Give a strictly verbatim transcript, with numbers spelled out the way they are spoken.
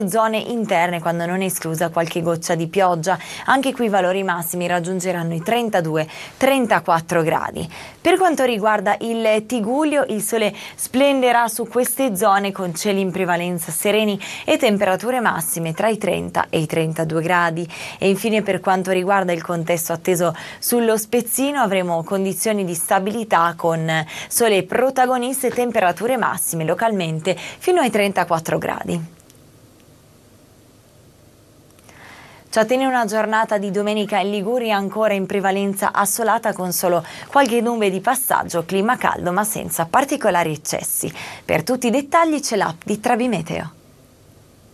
Zone interne quando non è esclusa qualche goccia di pioggia. Anche qui i valori massimi raggiungeranno i trentadue trentaquattro gradi. Per quanto riguarda il Tigullio, il sole splenderà su queste zone con cieli in prevalenza sereni e temperature massime tra i trenta e i trentadue gradi. E infine, per quanto riguarda il contesto atteso sullo Spezzino, avremo condizioni di stabilità con sole protagonista e temperature massime localmente fino ai trentaquattro gradi. Ci attende una giornata di domenica in Liguria ancora in prevalenza assolata con solo qualche nube di passaggio, clima caldo ma senza particolari eccessi. Per tutti i dettagli c'è l'app di Travimeteo.